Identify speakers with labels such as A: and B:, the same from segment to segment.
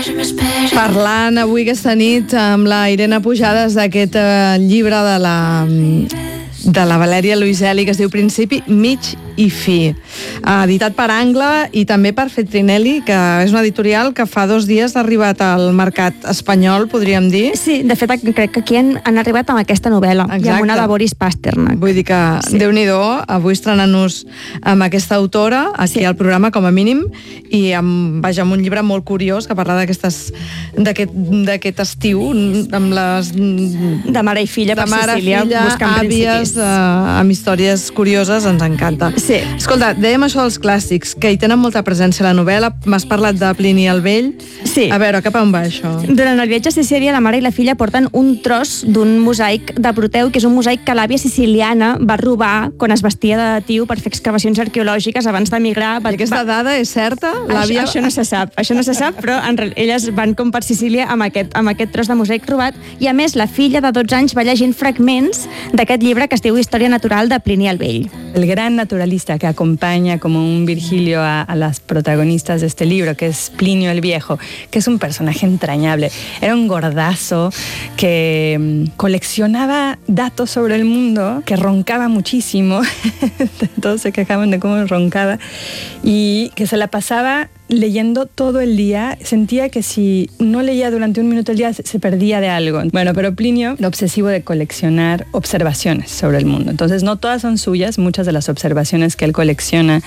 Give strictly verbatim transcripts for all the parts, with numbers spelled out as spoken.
A: Parlant avui aquesta nit amb la Irene Pujades d'aquest eh, llibre de la, de la Valèria Luiselli que es diu Principi, mig i fi, editat per Angle i també per Feltrinelli, que és una editorial que fa dos dies ha arribat al mercat espanyol, podríem dir.
B: Sí, de fet crec que aquí han, han arribat amb aquesta novel·la. Exacte. I amb una de Boris Pasternak.
A: Vull dir que, sí. Déu-n'hi-do, avui estrenant-nos amb aquesta autora aquí sí. al programa, com a mínim, i amb, vaja, amb un llibre molt curiós que parla d'aquestes d'aquest estiu amb les...
B: De mare i filla
A: de
B: per
A: mare,
B: Sicília,
A: filla,
B: buscant
A: àvies,
B: principis.
A: Eh, amb històries curioses, ens encanta.
B: Sí.
A: Escolta, dèiem això dels clàssics, que hi tenen molta presència a la novel·la. M'has parlat de Plini el Vell.
B: Sí.
A: A veure, cap on va això?
B: Durant el viatge a Sicília, la mare i la filla porten un tros d'un mosaic de Proteu, que és un mosaic que l'àvia siciliana va robar quan es vestia de tiu per fer excavacions arqueològiques abans d'emigrar.
A: I aquesta dada és certa?
B: Això, això no se sap, això no se sap, però en real, elles van com per Sicília amb aquest, amb aquest tros de mosaic robat, i a més la filla de dotze anys va llegint fragments d'aquest llibre que es diu Història natural de Plini el Vell.
C: El gran naturalista que acompaña como un Virgilio a, a las protagonistas de este libro, que es Plinio el Viejo, que es un personaje entrañable. Era un gordazo que um, coleccionaba datos sobre el mundo, que roncaba muchísimo, todos se quejaban de cómo roncaba, y que se la pasaba leyendo todo el día. Sentía que si no leía durante un minuto al día se perdía de algo. Bueno, pero Plinio era obsesivo de coleccionar observaciones sobre el mundo. Entonces no todas son suyas, muchas de las observaciones que él colecciona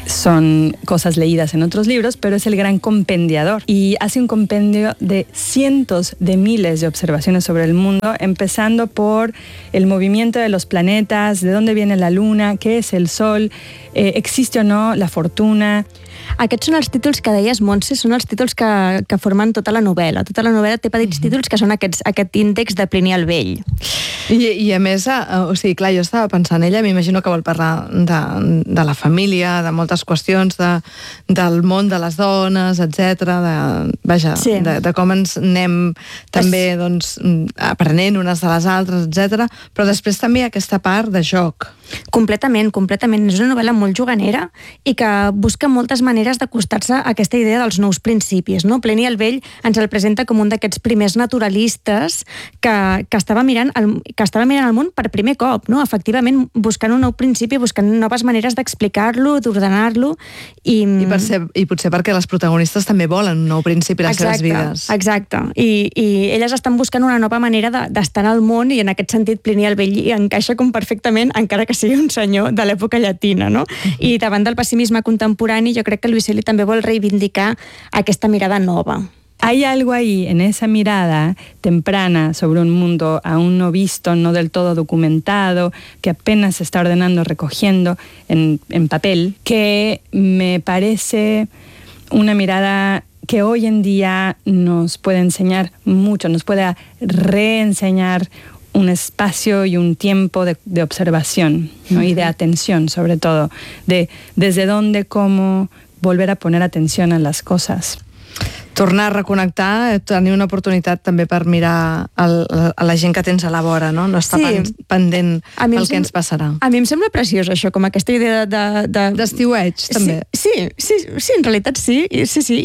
C: son cosas leídas en otros libros, pero es el gran compendiador y hace un compendio de cientos de miles de observaciones sobre el mundo, empezando por el movimiento de los planetas, de dónde viene la luna, qué es el sol, eh, existe o no la fortuna.
B: Aquests són els títols que deies, Montse, són els títols que, que formen tota la novel·la. Tota la novel·la té petits mm-hmm. títols que són aquests, aquest índex de Plini el Vell.
A: I, i a més, o sigui, clar, jo estava pensant, ella m'imagino que vol parlar de, de la família, de moltes qüestions, de, del món de les dones, etcètera, de, vaja, sí. de, de com ens anem també es... doncs, aprenent unes de les altres, etcètera, però després també hi ha aquesta part de joc.
B: Completament, completament. És una novel·la molt juganera i que busca moltes maneres d'acostar-se a aquesta idea dels nous principis, no? Plini el Vell ens el presenta com un d'aquests primers naturalistes que, que, estava mirant el, que estava mirant el món per primer cop, no? Efectivament, buscant un nou principi, buscant noves maneres d'explicar-lo, d'ordenar-lo i...
A: I, per ser, I potser perquè les protagonistes també volen un nou principi a les
B: exacte,
A: seves vides.
B: Exacte. I, i elles estan buscant una nova manera de, d'estar al món i en aquest sentit Plini el Vell hi encaixa com perfectament, encara que sigui un senyor de l'època llatina, no? I davant del pessimisme contemporani jo crec que Luiselli també vol reivindicar aquesta mirada nova.
C: Hay algo ahí en esa mirada temprana sobre un mundo aún no visto, no del todo documentado, que apenas se está ordenando, recogiendo en, en papel, que me parece una mirada que hoy en día nos puede enseñar mucho, nos puede reenseñar un espacio y un tiempo de, de observación, ¿no? Y de atención, sobre todo, de desde dónde, cómo volver a poner atención a las cosas.
A: Tornar a reconnectar, tenir una oportunitat també per mirar el, a la gent que tens a la vora, no? No estar sí. pendent pel que ens passarà.
B: A mi em sembla preciós això, com aquesta idea de... de...
A: D'estiueig, també.
B: Sí, sí, sí, sí, en realitat sí, sí, sí.